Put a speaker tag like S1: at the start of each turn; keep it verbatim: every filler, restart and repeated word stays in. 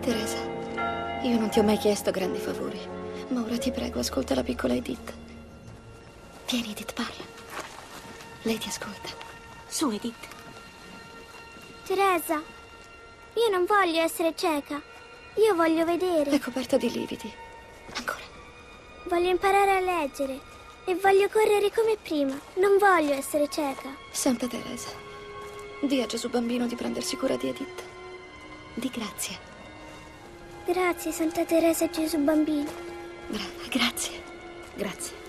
S1: Teresa, io non ti ho mai chiesto grandi favori, ma ora ti prego, ascolta la piccola Edith. Vieni, Edith, parla. Lei ti ascolta. Su, Edith.
S2: Teresa, io non voglio essere cieca. Io voglio vedere.
S1: È coperta di lividi. Ancora.
S2: Voglio imparare a leggere e voglio correre come prima. Non voglio essere cieca.
S1: Santa Teresa, di a Gesù bambino di prendersi cura di Edith. Di grazie.
S2: Grazie, Santa Teresa e Gesù bambino.
S1: Brava, grazie. Grazie.